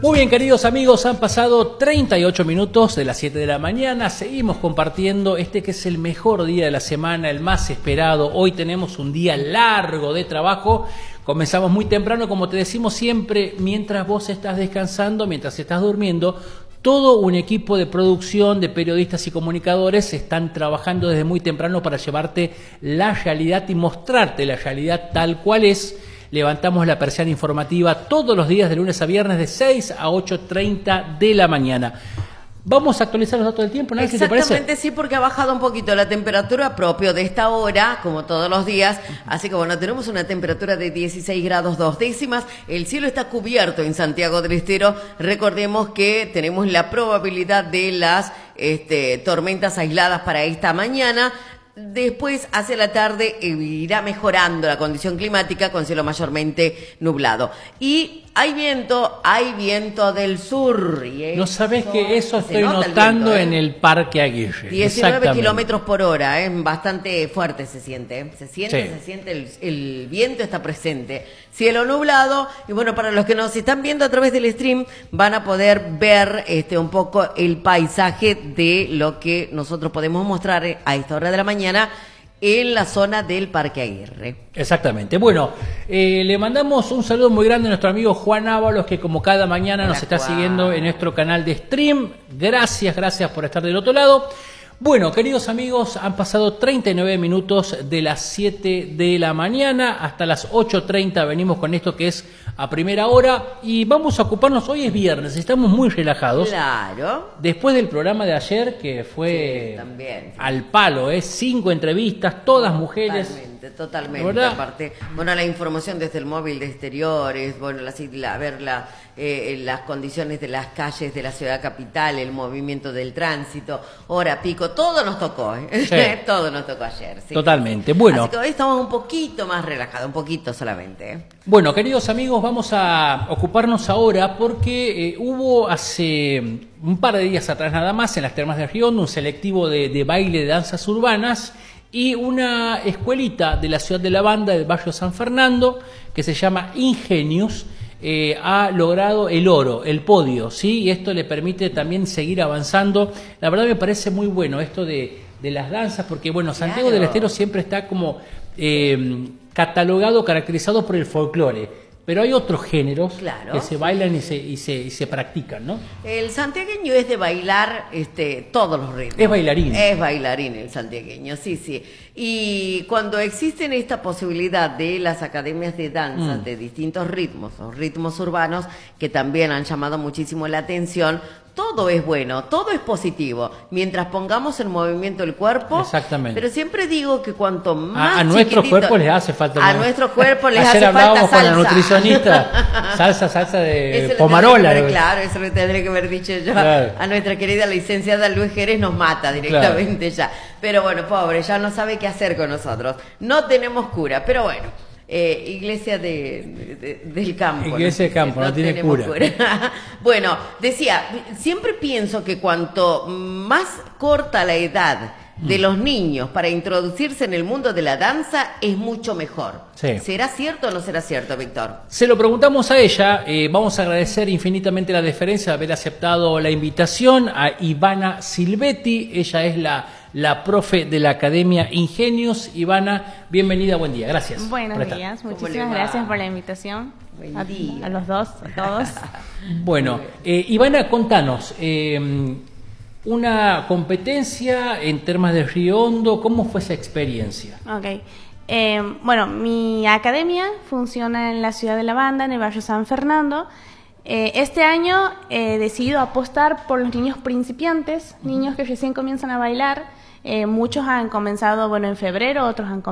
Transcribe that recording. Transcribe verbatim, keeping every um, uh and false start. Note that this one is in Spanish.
Muy bien, queridos amigos, han pasado treinta y ocho minutos de las siete de la mañana. Seguimos compartiendo este que es el mejor día de la semana, el más esperado. Hoy tenemos un día largo de trabajo. Comenzamos muy temprano, como te decimos siempre, mientras vos estás descansando, mientras estás durmiendo. Todo un equipo de producción, de periodistas y comunicadores están trabajando desde muy temprano para llevarte la realidad y mostrarte la realidad tal cual es. Levantamos la persiana informativa todos los días de lunes a viernes de seis a ocho treinta de la mañana. Vamos a actualizar los datos del tiempo, ¿no? ¿Qué te parece? Exactamente, sí, porque ha bajado un poquito la temperatura propio de esta hora, como todos los días. Así que bueno, tenemos una temperatura de dieciséis grados dos décimas. El cielo está cubierto en Santiago del Estero. Recordemos que tenemos la probabilidad de las este, tormentas aisladas para esta mañana. Después, hacia la tarde, irá mejorando la condición climática con cielo mayormente nublado. Y hay viento, hay viento del sur. Y no sabés que eso estoy notando viento, ¿eh? En el Parque Aguirre. diecinueve kilómetros por hora, ¿eh? Bastante fuerte se siente. ¿eh? Se siente, sí. se siente, el, el viento está presente. Cielo nublado. Y bueno, para los que nos están viendo a través del stream, van a poder ver este un poco el paisaje de lo que nosotros podemos mostrar a esta hora de la mañana en la zona del Parque Aguirre. Exactamente. Bueno, eh, le mandamos un saludo muy grande a nuestro amigo Juan Ábalos, que como cada mañana Hola, nos está Juan. siguiendo en nuestro canal de stream. Gracias, gracias por estar del otro lado. Bueno, queridos amigos, han pasado treinta y nueve minutos de las siete de la mañana hasta las ocho treinta. Venimos con esto que es a primera hora y vamos a ocuparnos. Hoy es viernes, estamos muy relajados. Claro. Después del programa de ayer, que fue sí, también, sí. al palo, ¿eh? Cinco entrevistas, todas mujeres. Totalmente, totalmente. Aparte, bueno, la información desde el móvil de exteriores, bueno, la, la, ver la, eh, las condiciones de las calles de la ciudad capital, el movimiento del tránsito, hora pico, todo nos tocó, ¿eh? Sí. Todo nos tocó ayer. Sí. Totalmente, bueno. Así que hoy estamos un poquito más relajados, un poquito solamente. ¿eh? Bueno, queridos amigos, vamos a ocuparnos ahora porque eh, hubo hace un par de días atrás nada más en las Termas de Río Hondo un selectivo de, de baile de danzas urbanas y una escuelita de la ciudad de La Banda, del barrio San Fernando, que se llama Ingenius, eh, ha logrado el oro, el podio, ¿sí? Y esto le permite también seguir avanzando. La verdad me parece muy bueno esto de, de las danzas, porque bueno, Santiago claro. del Estero siempre está como eh, catalogado, caracterizado por el folclore. Pero hay otros géneros claro, que se bailan y se, y, se, y se practican, ¿no? El santiagueño es de bailar este, todos los ritmos. Es bailarín. Es bailarín el santiagueño, sí, sí. Y cuando existen esta posibilidad de las academias de danza mm. de distintos ritmos, o ritmos urbanos, que también han llamado muchísimo la atención, todo es bueno, todo es positivo, mientras pongamos en movimiento el cuerpo. Exactamente. Pero siempre digo que cuanto más A, a nuestros cuerpos les hace falta. A nuestros cuerpos les hace falta salsa. Con la nutricionista, salsa, salsa de pomarola. Ver, claro, eso lo tendré que haber dicho yo. Claro. A nuestra querida licenciada Luz Jerez nos mata directamente claro. ya. Pero bueno, pobre, ya no sabe qué hacer con nosotros. No tenemos cura, pero bueno. Eh, iglesia de, de, del campo. Iglesia del campo, no, no tiene cura. cura. Bueno, decía, siempre pienso que cuanto más corta la edad de mm. los niños para introducirse en el mundo de la danza, es mucho mejor. Sí. ¿Será cierto o no será cierto, Víctor? Se lo preguntamos a ella. Eh, vamos a agradecer infinitamente la deferencia de haber aceptado la invitación a Ivana Silvetti. Ella es la... la profe de la Academia Ingenius. Ivana, bienvenida, buen día, gracias. Buenos días, muchísimas gracias por la invitación a, a los dos, a todos. Bueno, eh, Ivana, contanos, eh, una competencia en Termas de Río Hondo, ¿cómo fue esa experiencia? Ok, eh, bueno, mi academia funciona en la ciudad de La Banda, en el barrio San Fernando. Eh, este año he decidido apostar por los niños principiantes, niños que recién comienzan a bailar. Eh, muchos han comenzado, bueno, en febrero, otros han comenzado